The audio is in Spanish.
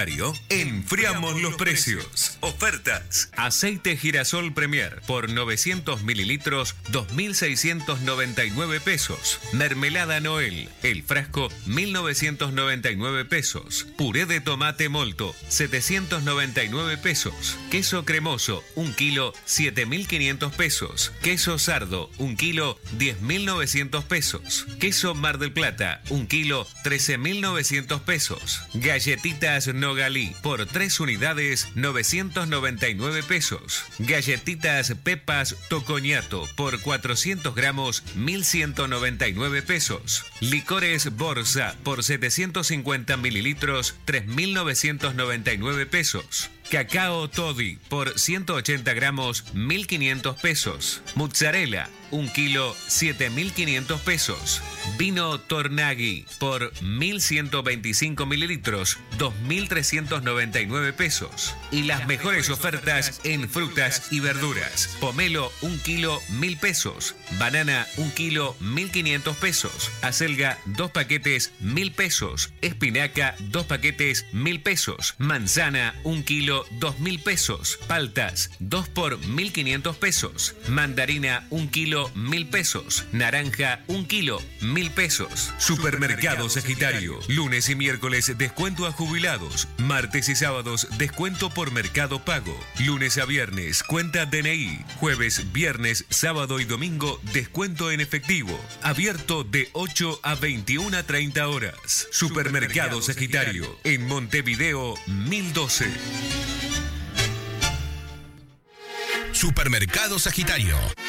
Sagitario, enfriamos los precios. Ofertas. Aceite girasol Premier por 900 mililitros, 2.699 pesos. Mermelada Noel, el frasco, 1.999 pesos. Puré de tomate molto, 799 pesos. Queso cremoso, 1 kilo, 7.500 pesos. Queso sardo, 1 kilo, 10.900 pesos. Queso Mar del Plata, 1 kilo, 13.900 pesos. Galletitas Nogalí, por 3 unidades, 999 pesos. Galletitas Pepas Tocoñato, por 400 gramos, 1.199 pesos. Licores Borsa, por 750 mililitros, 3.999 pesos. Cacao Toddy, por 180 gramos, 1.500 pesos. Mozzarella, 1 kilo, 7.500 pesos. Vino Tornaghi, por 1.125 mililitros, 2.399 pesos. Y las mejores ofertas en frutas y verduras. Pomelo, 1 kilo, 1.000 pesos. Banana, 1 kilo, 1.500 pesos. Acelga, 2 paquetes, 1.000 pesos. Espinaca, 2 paquetes, 1.000 pesos. Manzana, 1 kilo, 2.000 pesos. Paltas, 2 por 1.500 pesos. Mandarina, 1 kilo, 1.000 pesos. Naranja, 1 kilo, 1.000 pesos. Supermercado Sagitario. Lunes y miércoles, descuento a jubilados. Martes y sábados, descuento por Mercado Pago. Lunes a viernes, cuenta DNI. Jueves, viernes, sábado y domingo, descuento en efectivo. Abierto de 8 a 21 a 30 horas. Supermercado Sagitario. En Montevideo, 1012. Supermercado Sagitario.